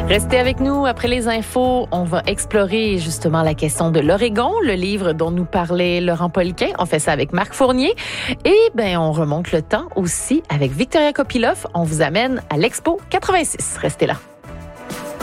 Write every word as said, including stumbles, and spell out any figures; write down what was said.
Restez avec nous après les infos. On va explorer justement la question de l'Oregon, le livre dont nous parlait Laurent Poliquin. On fait ça avec Marc Fournier. Et ben, on remonte le temps aussi avec Victoria Kopylov. On vous amène à l'Expo quatre-vingt-six. Restez là.